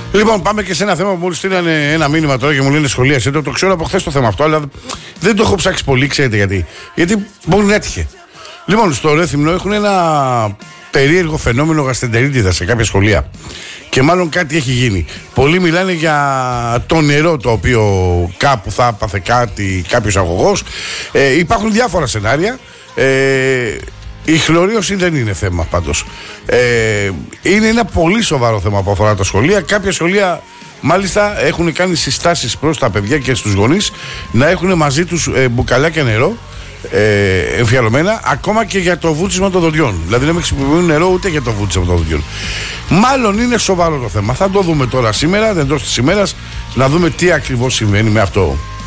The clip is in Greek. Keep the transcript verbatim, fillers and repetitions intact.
Λοιπόν, πάμε και σε ένα θέμα που μόλις στείλανε ένα μήνυμα τώρα και μου λένε σχολίασε το. Το ξέρω από χθες το θέμα αυτό, αλλά δεν το έχω ψάξει πολύ, ξέρετε γιατί. Γιατί μπορεί να έτυχε. Λοιπόν, στο Ρέθυμνο έχουν ένα περίεργο φαινόμενο γαστεντερίτιδα σε κάποια σχολεία. Και μάλλον κάτι έχει γίνει. Πολλοί μιλάνε για το νερό το οποίο κάπου θα έπαθε κάτι, κάποιος αγωγός. Ε, υπάρχουν διάφορα σενάρια. Ε, η χλωρίωση δεν είναι θέμα πάντως. Ε, είναι ένα πολύ σοβαρό θέμα που αφορά τα σχολεία. Κάποια σχολεία μάλιστα έχουν κάνει συστάσεις προς τα παιδιά και στους γονείς να έχουν μαζί τους ε, μπουκαλάκια νερό. Ε, εμφιαλωμένα, ακόμα και για το βούτσισμα των δοντιών. Δηλαδή να μην χρησιμοποιούν νερό ούτε για το βούτσισμα των δοντιών. Μάλλον είναι σοβαρό το θέμα. Θα το δούμε τώρα σήμερα, εντός της ημέρας, να δούμε τι ακριβώς συμβαίνει με αυτό.